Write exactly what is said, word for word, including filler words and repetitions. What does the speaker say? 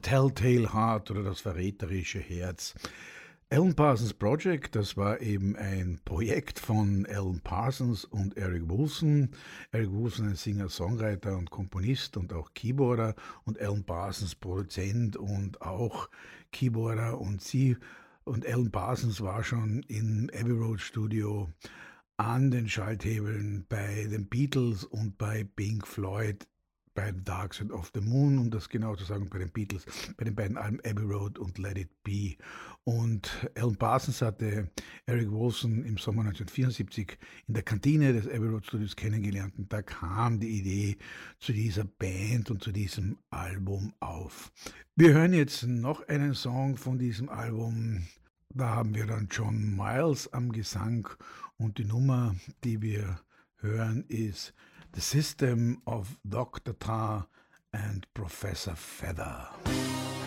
Telltale Heart oder das verräterische Herz. Alan Parsons Project, das war eben ein Projekt von Alan Parsons und Eric Woolson. Eric Woolson ein Singer, Songwriter und Komponist und auch Keyboarder und Alan Parsons Produzent und auch Keyboarder, und sie und Alan Parsons war schon im Abbey Road Studio an den Schalthebeln bei den Beatles und bei Pink Floyd, bei The Dark Side of the Moon, um das genau zu sagen, bei den Beatles, bei den beiden Alben Abbey Road und Let It Be. Und Alan Parsons hatte Eric Woolson im Sommer neunzehnhundertvierundsiebzig in der Kantine des Abbey Road Studios kennengelernt, und da kam die Idee zu dieser Band und zu diesem Album auf. Wir hören jetzt noch einen Song von diesem Album. Da haben wir dann John Miles am Gesang, und die Nummer, die wir hören, ist The System of Doctor Tar and Professor Feather.